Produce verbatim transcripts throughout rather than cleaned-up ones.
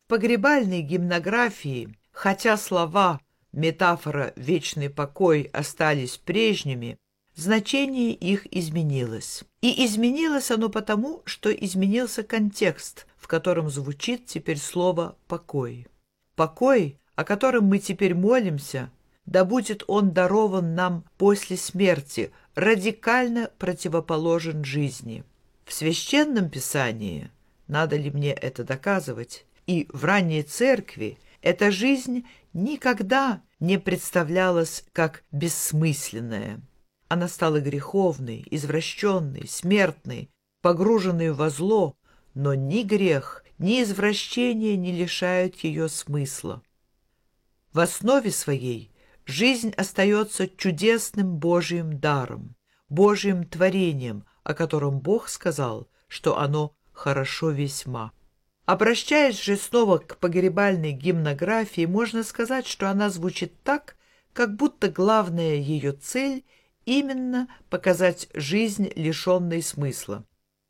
погребальной гимнографии, хотя слова, метафора «вечный покой» остались прежними, значение их изменилось. И изменилось оно потому, что изменился контекст, в котором звучит теперь слово «покой». Покой, о котором мы теперь молимся, да будет он дарован нам после смерти, радикально противоположен жизни. В Священном Писании, надо ли мне это доказывать, и в ранней церкви эта жизнь никогда не представлялась как бессмысленная. Она стала греховной, извращенной, смертной, погруженной во зло, но ни грех, ни извращение не лишают ее смысла. В основе своей жизнь остается чудесным Божьим даром, Божьим творением, о котором Бог сказал, что оно хорошо весьма. Обращаясь же снова к погребальной гимнографии, можно сказать, что она звучит так, как будто главная ее цель именно показать жизнь, лишенной смысла.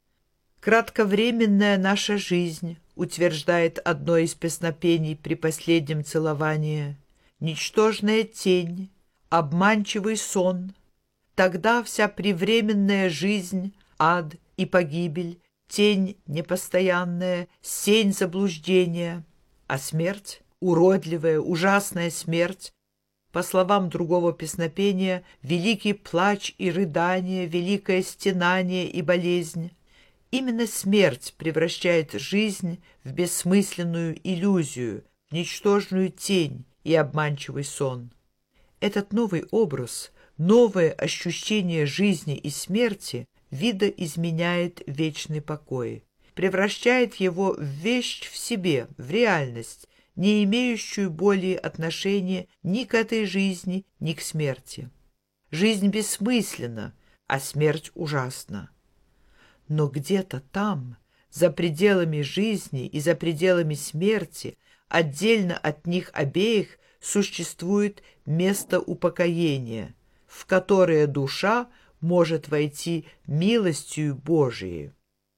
«Кратковременная наша жизнь», утверждает одно из песнопений при последнем целовании, «ничтожная тень, обманчивый сон, тогда вся превременная жизнь, ад и погибель, тень непостоянная, сень заблуждения, а смерть, уродливая, ужасная смерть, по словам другого песнопения, великий плач и рыдание, великое стенание и болезнь. Именно смерть превращает жизнь в бессмысленную иллюзию, в ничтожную тень и обманчивый сон. Этот новый образ, новое ощущение жизни и смерти видоизменяет вечный покой, превращает его в вещь в себе, в реальность, не имеющую более отношения ни к этой жизни, ни к смерти. Жизнь бессмысленна, а смерть ужасна. Но где-то там, за пределами жизни и за пределами смерти, отдельно от них обеих существует место упокоения, в которое душа может войти милостью Божией.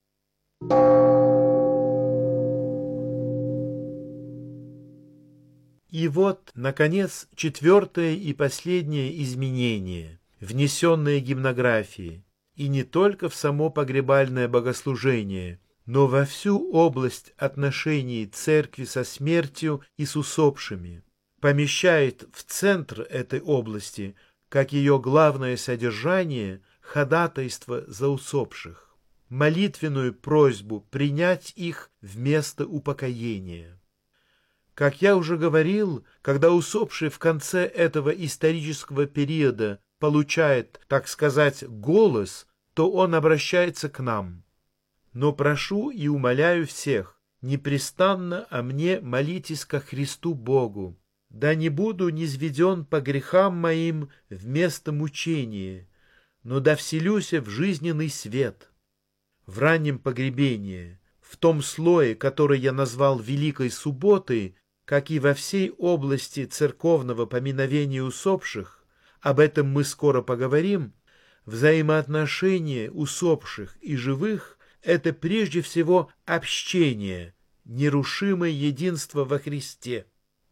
И вот, наконец, четвертое и последнее изменение, внесенное гимнографией, и не только в само погребальное богослужение, но во всю область отношений церкви со смертью и с усопшими, помещает в центр этой области, как ее главное содержание, ходатайство за усопших, молитвенную просьбу принять их вместо упокоения. Как я уже говорил, когда усопший в конце этого исторического периода получает, так сказать, голос, то он обращается к нам. Но прошу и умоляю всех, непрестанно о мне молитесь ко Христу Богу, да не буду низведен по грехам моим вместо мучения, но да вселюся в жизненный свет. В раннем погребении, в том слое, который я назвал Великой Субботой, как и во всей области церковного поминовения усопших, об этом мы скоро поговорим, взаимоотношения усопших и живых — это прежде всего общение, нерушимое единство во Христе.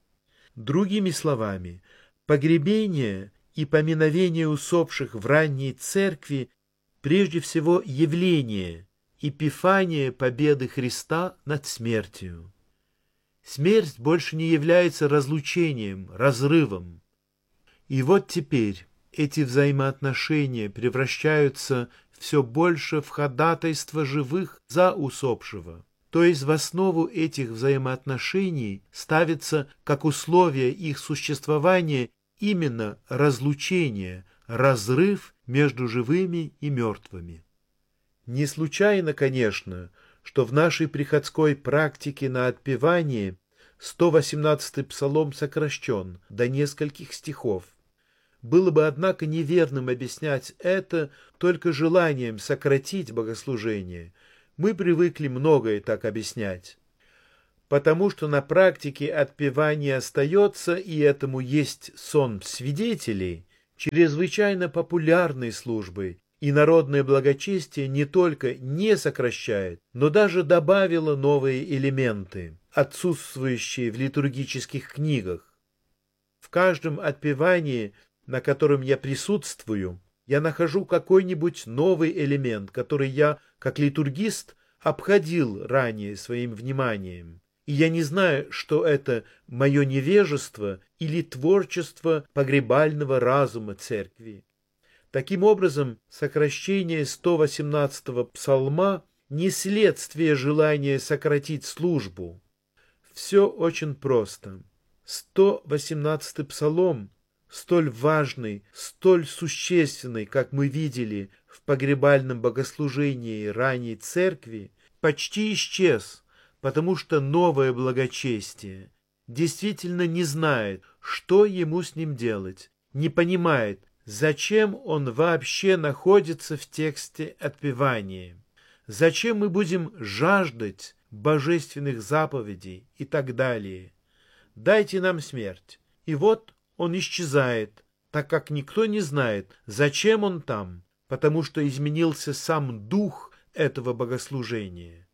Другими словами, погребение и поминовение усопших в ранней церкви прежде всего явление, эпифания победы Христа над смертью. Смерть больше не является разлучением, разрывом. И вот теперь эти взаимоотношения превращаются все больше в ходатайство живых за усопшего. То есть в основу этих взаимоотношений ставится как условие их существования именно разлучение, разрыв между живыми и мертвыми. Не случайно, конечно, что в нашей приходской практике на отпевание сто восемнадцатый псалом сокращен до нескольких стихов. Было бы, однако, неверным объяснять это только желанием сократить богослужение. Мы привыкли многое так объяснять. Потому что на практике отпевание остается, и этому есть сон свидетелей, чрезвычайно популярной службой И народное благочестие не только не сокращает, но даже добавило новые элементы, отсутствующие в литургических книгах. В каждом отпевании, на котором я присутствую, я нахожу какой-нибудь новый элемент, который я, как литургист, обходил ранее своим вниманием. И я не знаю, что это мое невежество или творчество погребального разума церкви. Таким образом, сокращение сто восемнадцатого псалма не следствие желания сократить службу. Все очень просто. сто восемнадцатый псалом, столь важный, столь существенный, как мы видели в погребальном богослужении ранней церкви, почти исчез, потому что новое благочестие действительно не знает, что ему с ним делать, не понимает, зачем он вообще находится в тексте отпевания, зачем мы будем жаждать божественных заповедей и так далее. Дайте нам смерть. И вот он исчезает, так как никто не знает, зачем он там, потому что изменился сам дух этого богослужения.